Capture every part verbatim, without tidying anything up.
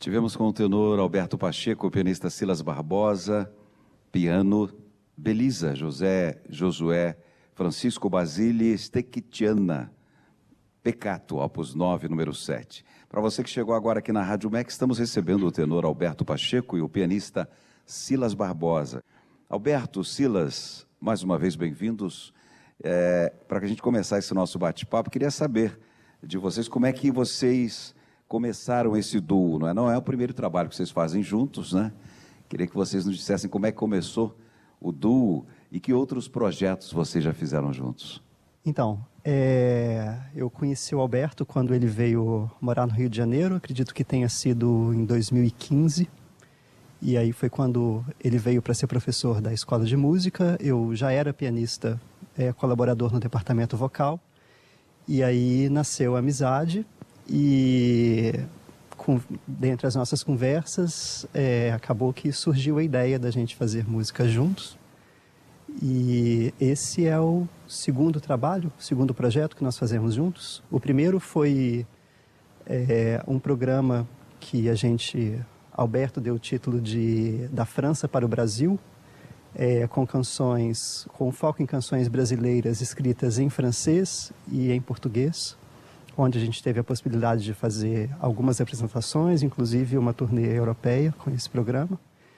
Tivemos com o tenor Alberto Pacheco, o pianista Silas Barbosa, piano Belisa, José Josué, Francisco Basile, Stecchitiana, Peccato, opus nove, número sete. Para você que chegou agora aqui na Rádio M E C, estamos recebendo o tenor Alberto Pacheco e o pianista Silas Barbosa. Alberto, Silas, mais uma vez bem-vindos. É, para que a gente começar esse nosso bate-papo, queria saber de vocês como é que vocês começaram esse duo, não é? Não é o primeiro trabalho que vocês fazem juntos, né? Queria que vocês nos dissessem como é que começou o duo e que outros projetos vocês já fizeram juntos. Então, é, eu conheci o Alberto quando ele veio morar no Rio de Janeiro, acredito que tenha sido em dois mil e quinze, e aí foi quando ele veio para ser professor da escola de música. Eu já era pianista, é, colaborador no departamento vocal, e aí nasceu a amizade. E com, dentre as nossas conversas, é, acabou que surgiu a ideia da gente fazer música juntos. E esse é o segundo trabalho, o segundo projeto que nós fazemos juntos. O primeiro foi é, um programa que a gente, Alberto deu o título de Da França para o Brasil, é, com canções, com foco em canções brasileiras escritas em francês e em português, onde a gente teve a possibilidade de fazer algumas apresentações, inclusive uma turnê europeia com esse programa.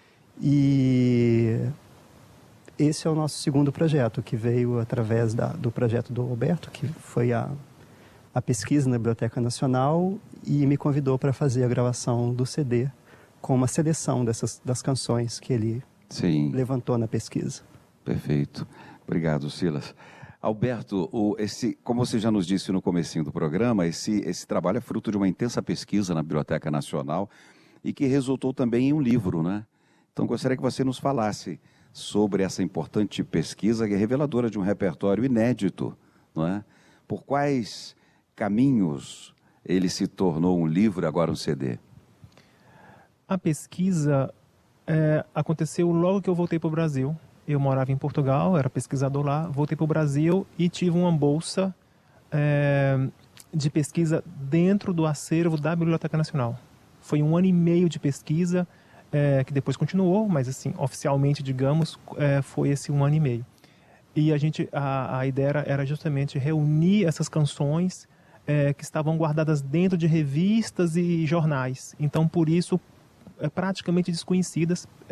E esse é o nosso segundo projeto, que veio através da, do projeto do Alberto, que foi a, a pesquisa na Biblioteca Nacional, e me convidou para fazer a gravação do C D com uma seleção dessas, das canções que ele Sim. levantou na pesquisa. Perfeito. Obrigado, Silas. Alberto, o, esse, como você já nos disse no comecinho do programa, esse, esse trabalho é fruto de uma intensa pesquisa na Biblioteca Nacional e que resultou também em um livro, né? Então, gostaria que você nos falasse sobre essa importante pesquisa que é reveladora de um repertório inédito, não é? Por quais caminhos ele se tornou um livro e agora um C D? A pesquisa é, aconteceu logo que eu voltei para o Brasil. Eu morava em Portugal, era pesquisador lá, voltei para o Brasil e tive uma bolsa é, de pesquisa dentro do acervo da Biblioteca Nacional. Foi um ano e meio de pesquisa, é, que depois continuou, mas assim, oficialmente, digamos, é, foi esse um ano e meio. E a, gente, a, a ideia era, era justamente reunir essas canções é, que estavam guardadas dentro de revistas e jornais. Então, por isso, é, praticamente desconhecidas